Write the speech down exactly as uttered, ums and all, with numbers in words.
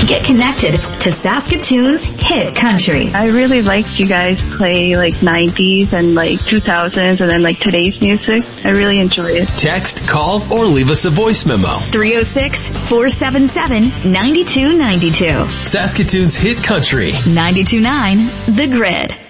Get connected to Saskatoon's hit country. I really liked you guys play like nineties and like two thousands and then like today's music. I really enjoy it. Text, call, or leave us a voice memo. three oh six, four seven seven, nine two nine two. Saskatoon's hit country. ninety-two point nine The Grid.